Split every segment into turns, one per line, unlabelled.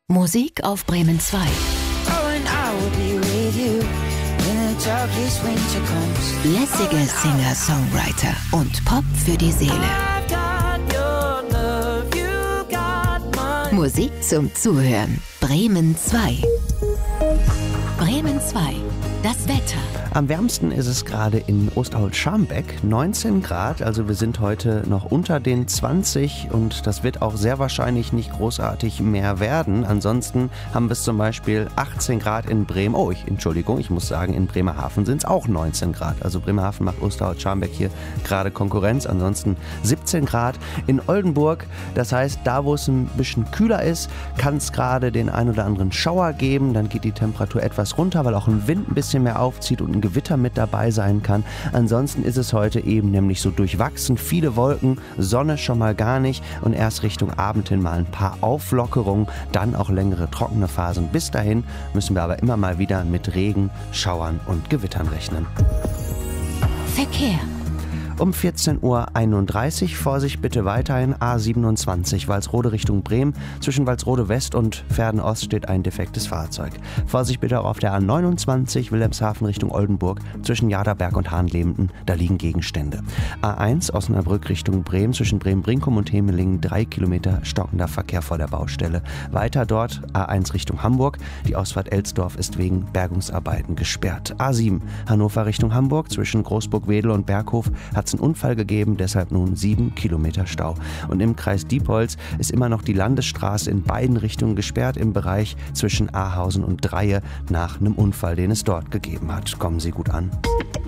Musik auf Bremen 2. Lässige Singer-Songwriter und Pop für die Seele. Musik zum Zuhören. Bremen 2. Bremen 2. Das Wetter.
Am wärmsten ist es gerade in Osterholz-Scharmbeck, 19 Grad, also wir sind heute noch unter den 20 und das wird auch sehr wahrscheinlich nicht großartig mehr werden. Ansonsten haben wir es zum Beispiel 18 Grad in Bremen, ich muss sagen, in Bremerhaven sind es auch 19 Grad. Also Bremerhaven macht Osterholz-Scharmbeck hier gerade Konkurrenz, ansonsten 17 Grad in Oldenburg. Das heißt, da wo es ein bisschen kühler ist, kann es gerade den ein oder anderen Schauer geben, dann geht die Temperatur etwas runter, weil auch ein Wind ein bisschen mehr aufzieht und ein Gewitter mit dabei sein kann. Ansonsten ist es heute eben nämlich so durchwachsen. Viele Wolken, Sonne schon mal gar nicht und erst Richtung Abend hin mal ein paar Auflockerungen, dann auch längere trockene Phasen. Bis dahin müssen wir aber immer mal wieder mit Regen, Schauern und Gewittern rechnen.
Verkehr.
Um 14.31 Uhr, Vorsicht bitte weiterhin, A27, Walsrode Richtung Bremen. Zwischen Walsrode West und Verden Ost steht ein defektes Fahrzeug. Vorsicht bitte auch auf der A29, Wilhelmshaven Richtung Oldenburg. Zwischen Jaderberg und Hahnlebenden, da liegen Gegenstände. A1, Osnabrück Richtung Bremen, zwischen Bremen-Brinkum und Hemelingen 3 Kilometer stockender Verkehr vor der Baustelle. Weiter dort A1 Richtung Hamburg. Die Ausfahrt Elsdorf ist wegen Bergungsarbeiten gesperrt. A7, Hannover Richtung Hamburg, zwischen Großburg-Wedel und Berghof hat einen Unfall gegeben, deshalb nun 7 Kilometer Stau. Und im Kreis Diepholz ist immer noch die Landesstraße in beiden Richtungen gesperrt im Bereich zwischen Ahausen und Dreie nach einem Unfall, den es dort gegeben hat. Kommen Sie gut an.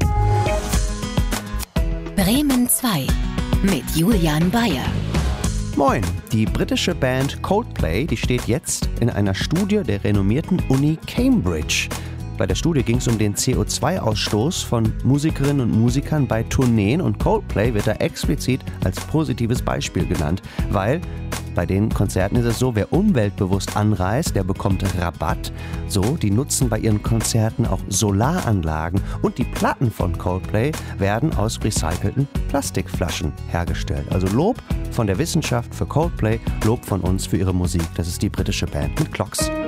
Bremen 2 mit Julian Bayer.
Moin, die britische Band Coldplay, die steht jetzt in einer Studie der renommierten Uni Cambridge. Bei der Studie ging es um den CO2-Ausstoß von Musikerinnen und Musikern bei Tourneen und Coldplay wird da explizit als positives Beispiel genannt, weil bei den Konzerten ist es so, wer umweltbewusst anreist, der bekommt Rabatt. So, die nutzen bei ihren Konzerten auch Solaranlagen und die Platten von Coldplay werden aus recycelten Plastikflaschen hergestellt. Also Lob von der Wissenschaft für Coldplay, Lob von uns für ihre Musik. Das ist die britische Band mit Clocks.